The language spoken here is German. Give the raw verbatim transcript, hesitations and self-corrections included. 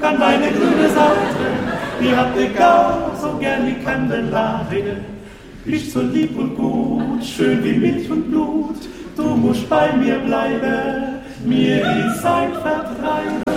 an meine grüne Seite. Die habt ihr gar so gern die Kandelarie. Bist so lieb und gut, schön wie Milch und Blut. Du musst bei mir bleiben, mir die Zeit vertreiben.